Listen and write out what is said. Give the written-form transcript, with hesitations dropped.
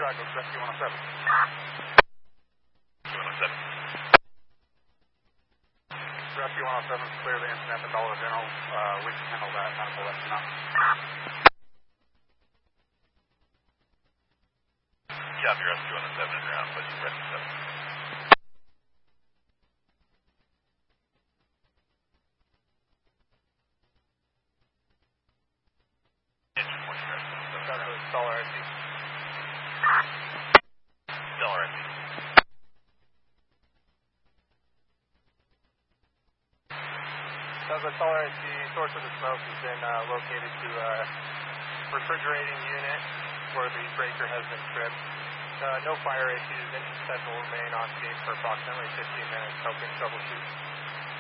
track, looks rescue 107. 107. Rescue 107, clear the incident at Dollar General. We can handle that. Medical let you know. Copy, rescue 107 and ground, but rescue 7. Engine 1, rescue 107. Dollar IC. Dollar IC. Dollar IC, source of the smoke has been located to a refrigerating unit where the breaker has been tripped. No fire issues. Engine 7 will remain on scene for approximately 15 minutes, helping troubleshoot.